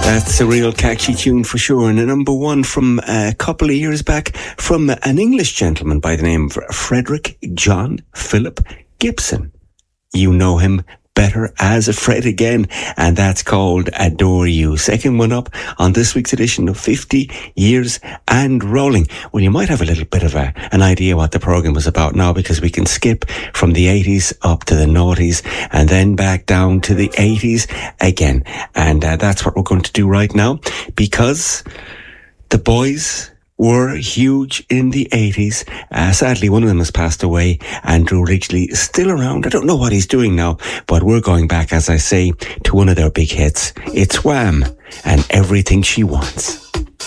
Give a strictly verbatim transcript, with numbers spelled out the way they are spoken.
That's a real catchy tune for sure, and a number one from a couple of years back from an English gentleman by the name of Frederick John Philip Gibson. You know him better as Fred again, and that's called Adore You. Second one up on this week's edition of fifty years and rolling. Well, you might have a little bit of a, an idea what the program was about now, because we can skip from the eighties up to the noughties and then back down to the eighties again. And uh, that's what we're going to do right now, because the boys were huge in the eighties. Uh, sadly, one of them has passed away. Andrew Ridgeley is still around. I don't know what he's doing now, but we're going back, as I say, to one of their big hits. It's Wham! And Everything She Wants.